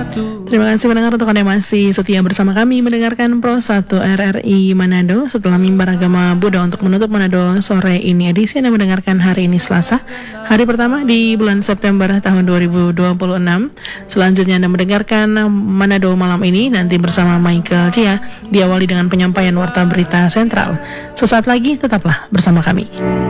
Terima kasih mendengar untuk Anda masih setia bersama kami mendengarkan Pro 1 RRI Manado. Setelah mimbar agama Buddha untuk menutup Manado sore ini, edisi Anda mendengarkan hari ini Selasa, hari pertama di bulan September tahun 2026. Selanjutnya Anda mendengarkan Manado malam ini nanti bersama Michael Cia, diawali dengan penyampaian warta berita sentral. Sesaat lagi tetaplah bersama kami.